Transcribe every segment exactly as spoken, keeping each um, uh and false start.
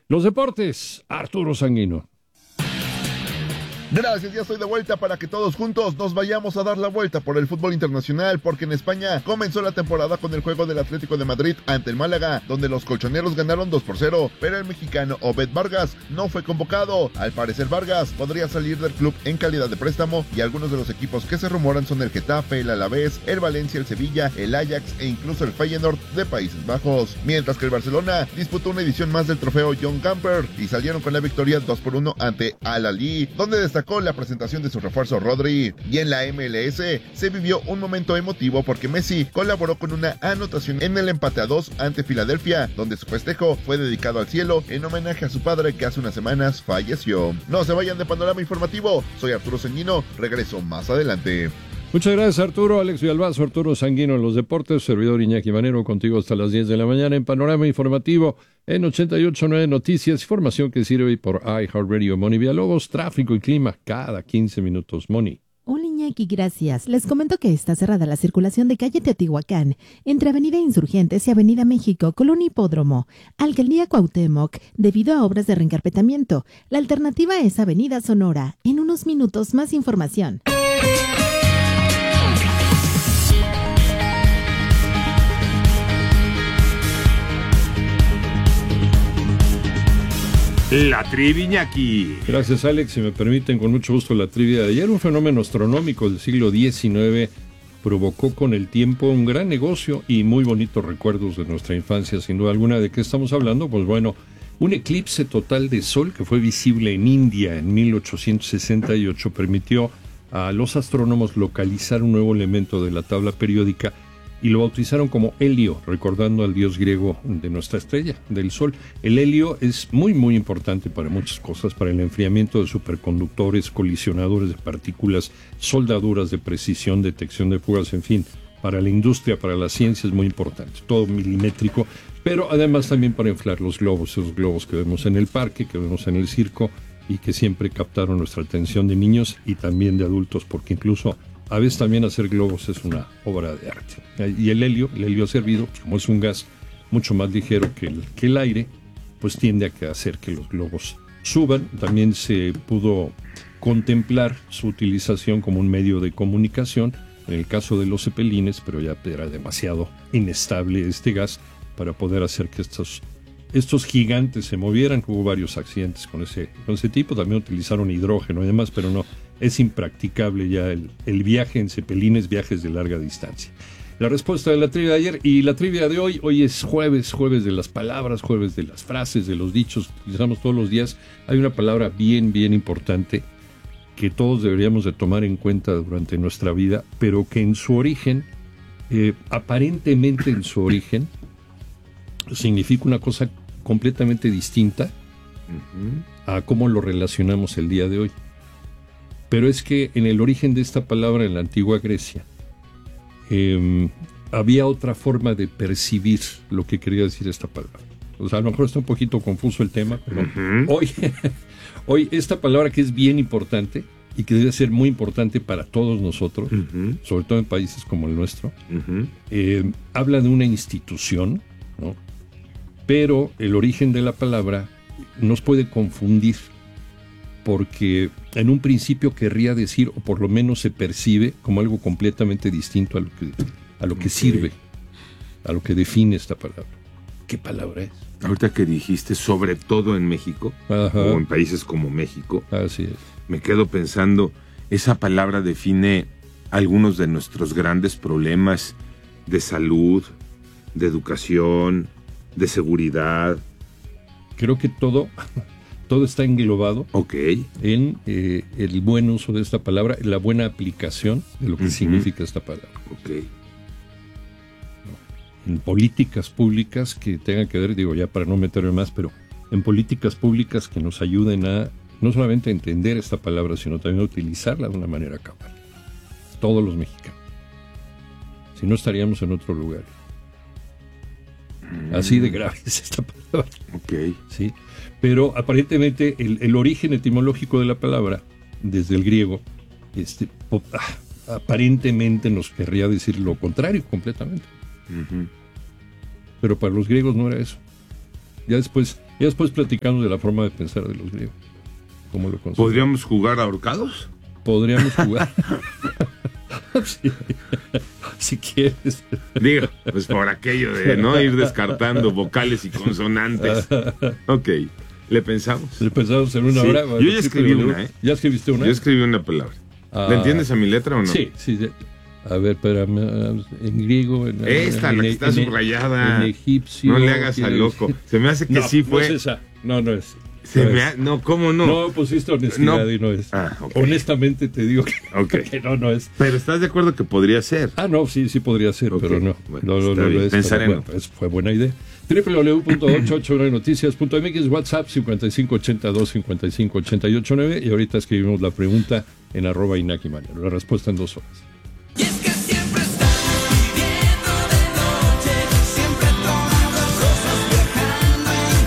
Los deportes, Arturo Sanguino. Gracias, ya estoy de vuelta para que todos juntos nos vayamos a dar la vuelta por el fútbol internacional, porque en España comenzó la temporada con el juego del Atlético de Madrid ante el Málaga, donde los colchoneros ganaron dos por cero, pero el mexicano Obed Vargas no fue convocado. Al parecer Vargas podría salir del club en calidad de préstamo, y algunos de los equipos que se rumoran son el Getafe, el Alavés, el Valencia, el Sevilla, el Ajax e incluso el Feyenoord de Países Bajos. Mientras que el Barcelona disputó una edición más del trofeo John Camper y salieron con la victoria dos por uno ante Al-Ahly, donde destacó con la presentación de su refuerzo Rodri. Y en la M L S se vivió un momento emotivo porque Messi colaboró con una anotación en el empate a dos ante Filadelfia, donde su festejo fue dedicado al cielo en homenaje a su padre que hace unas semanas falleció. No se vayan de Panorama Informativo, soy Arturo Sanguino, regreso más adelante. Muchas gracias, Arturo. Alex Villalbazo, Arturo Sanguino en los deportes, servidor Iñaki Manero, contigo hasta las diez de la mañana en Panorama Informativo en ochenta y ocho punto nueve Noticias, información que sirve por iHeartRadio. Moni Villalobos, tráfico y clima cada quince minutos. Moni. Hola Iñaki, gracias. Les comento que está cerrada la circulación de calle Teotihuacán entre Avenida Insurgentes y Avenida México, Colonia Hipódromo, Alcaldía Cuauhtémoc, debido a obras de reencarpetamiento. La alternativa es Avenida Sonora. En unos minutos más información. La trivia, Iñaki. Gracias, Alex. Si me permiten, con mucho gusto la trivia de ayer. Un fenómeno astronómico del siglo diecinueve provocó con el tiempo un gran negocio y muy bonitos recuerdos de nuestra infancia, sin duda alguna. ¿De qué estamos hablando? Pues bueno, un eclipse total de sol que fue visible en India en mil ochocientos sesenta y ocho permitió a los astrónomos localizar un nuevo elemento de la tabla periódica y lo bautizaron como helio, recordando al dios griego de nuestra estrella, del Sol. El helio es muy, muy importante para muchas cosas, para el enfriamiento de superconductores, colisionadores de partículas, soldaduras de precisión, detección de fugas, en fin, para la industria, para la ciencia es muy importante, todo milimétrico, pero además también para inflar los globos, esos globos que vemos en el parque, que vemos en el circo, y que siempre captaron nuestra atención de niños y también de adultos, porque incluso a veces también hacer globos es una obra de arte. Y el helio, el helio ha servido, como es un gas mucho más ligero que el, que el aire, pues tiende a hacer que los globos suban. También se pudo contemplar su utilización como un medio de comunicación, en el caso de los cepelines, pero ya era demasiado inestable este gas para poder hacer que estos, estos gigantes se movieran. Hubo varios accidentes con ese, con ese tipo, también utilizaron hidrógeno y demás, pero no. Es impracticable ya el, el viaje en cepelines, viajes de larga distancia. La respuesta de la trivia de ayer y la trivia de hoy. Hoy es jueves, jueves de las palabras, jueves de las frases, de los dichos que utilizamos todos los días. Hay una palabra bien, bien importante que todos deberíamos de tomar en cuenta durante nuestra vida, pero que en su origen, eh, aparentemente en su origen, significa una cosa completamente distinta uh-huh. a cómo lo relacionamos el día de hoy. Pero es que en el origen de esta palabra en la antigua Grecia eh, había otra forma de percibir lo que quería decir esta palabra. O sea, a lo mejor está un poquito confuso el tema, pero uh-huh. hoy, hoy esta palabra que es bien importante y que debe ser muy importante para todos nosotros, uh-huh. sobre todo en países como el nuestro, uh-huh. eh, habla de una institución, ¿no? Pero el origen de la palabra nos puede confundir, porque en un principio querría decir, o por lo menos se percibe, como algo completamente distinto a lo que, a lo que okay. sirve, a lo que define esta palabra. ¿Qué palabra es? Ahorita que dijiste, sobre todo en México, Ajá. o en países como México, así es. Me quedo pensando, esa palabra define algunos de nuestros grandes problemas de salud, de educación, de seguridad. Creo que todo... Todo está englobado okay. en eh, el buen uso de esta palabra, la buena aplicación de lo que uh-huh. significa esta palabra. Okay. En políticas públicas que tengan que ver, digo ya para no meterme más, pero en políticas públicas que nos ayuden a no solamente a entender esta palabra, sino también a utilizarla de una manera cabal. Todos los mexicanos. Si no, estaríamos en otro lugar. Mm. Así de grave es esta palabra. Okay. Sí. Pero aparentemente el, el origen etimológico de la palabra, desde el griego, este, ah, aparentemente nos querría decir lo contrario completamente. Uh-huh. Pero para los griegos no era eso. Ya después Y después platicamos de la forma de pensar de los griegos. ¿Cómo lo consideran? ¿Podríamos jugar ahorcados? Podríamos jugar. Sí. Si quieres. Digo, pues por aquello de no ir descartando vocales y consonantes. Ok, ¿le pensamos? Le pensamos en una Sí. hora. Yo ya escribí una, ¿eh? ¿Ya escribiste una? Yo escribí una palabra. Ah. ¿Le entiendes a mi letra o no? Sí, sí. sí. A ver, espérame, en griego. En, Esta, en, la que en, está en, subrayada. En egipcio. No le hagas al loco. Se me hace que no, sí fue. No es esa. No, no es. Se no, me es. ha... no, ¿cómo no? No pusiste honestidad No. y no es. Ah, okay. Honestamente te digo que, Okay. que no, no es. Pero ¿estás de acuerdo que podría ser? Ah, no, sí, sí podría ser, Okay. pero no. Bueno, no, no, está no, bien. no es. Pensaremos. Bueno, pues fue buena idea. doble u doble u doble u punto ochocientos ochenta y nueve noticias punto m x, WhatsApp cincuenta y cinco ochenta y dos cincuenta y cinco ochenta y ocho nueve, y ahorita escribimos la pregunta en arroba Inaki Manero. La respuesta en dos horas. Y es que siempre estamos viviendo de noche, siempre tomando cosas, viajando en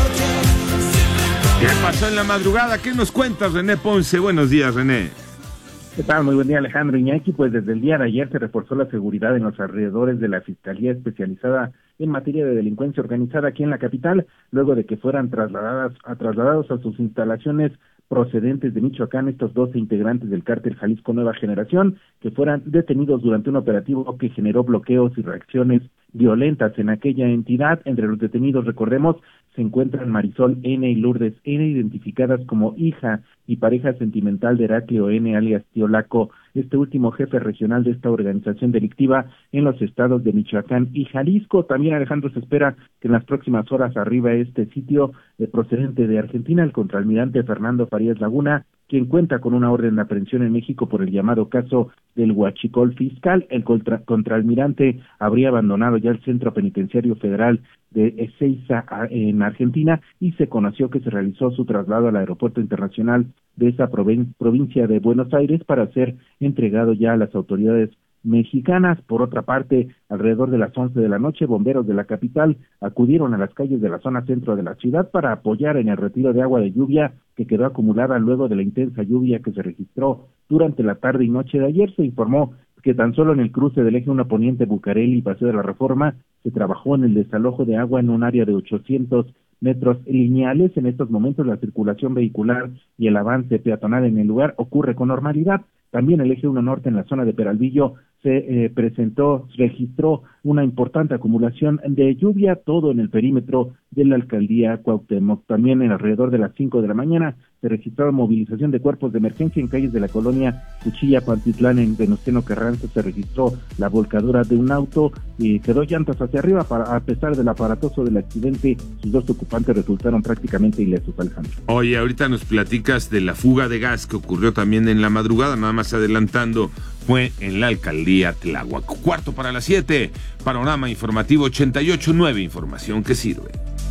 coche, siempre ¿Qué pasó en la madrugada? ¿Qué nos cuentas, René Ponce? Buenos días, René. ¿Qué tal? Muy buen día, Alejandro Iñaki. Pues desde el día de ayer se reforzó la seguridad en los alrededores de la Fiscalía Especializada en materia de delincuencia organizada aquí en la capital, luego de que fueran trasladadas a, trasladados a sus instalaciones procedentes de Michoacán estos doce integrantes del cártel Jalisco Nueva Generación, que fueran detenidos durante un operativo que generó bloqueos y reacciones violentas en aquella entidad. Entre los detenidos, recordemos, se encuentran Marisol N. y Lourdes N., identificadas como hija y pareja sentimental de Heraclio N., alias Tío Laco, este último jefe regional de esta organización delictiva en los estados de Michoacán y Jalisco. También, Alejandro, se espera que en las próximas horas arriba este sitio eh, procedente de Argentina, el contraalmirante Fernando Farías Laguna, quien cuenta con una orden de aprehensión en México por el llamado caso del huachicol fiscal. El contra, contraalmirante habría abandonado ya el centro penitenciario federal de Ezeiza en Argentina, y se conoció que se realizó su traslado al aeropuerto internacional de esa provin- provincia de Buenos Aires para ser entregado ya a las autoridades mexicanas. Por otra parte, alrededor de las once de la noche, bomberos de la capital acudieron a las calles de la zona centro de la ciudad para apoyar en el retiro de agua de lluvia que quedó acumulada luego de la intensa lluvia que se registró durante la tarde y noche de ayer. Se informó que tan solo en el cruce del eje uno Poniente Bucareli y Paseo de la Reforma se trabajó en el desalojo de agua en un área de ochocientos metros lineales. En estos momentos la circulación vehicular y el avance peatonal en el lugar ocurre con normalidad. También el eje uno Norte en la zona de Peralvillo se eh, presentó, registró una importante acumulación de lluvia, todo en el perímetro de la alcaldía Cuauhtémoc. También en alrededor de las cinco de la mañana se registró movilización de cuerpos de emergencia en calles de la colonia Cuchilla Pantitlán en Venustiano Carranza. Se registró la volcadura de un auto y quedó llantas hacia arriba. Para, a pesar del aparatoso del accidente, sus dos ocupantes resultaron prácticamente ilesos, Alejandro. Oye, ahorita nos platicas de la fuga de gas que ocurrió también en la madrugada, nada más adelantando, fue en la alcaldía Tláhuac. Cuarto para las siete, panorama informativo ochenta y ocho nueve, información que sirve.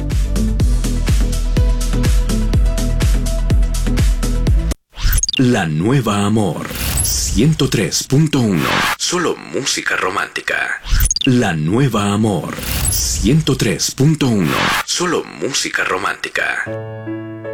La Nueva Amor ciento tres punto uno. Solo música romántica. La Nueva Amor ciento tres punto uno. Solo música romántica.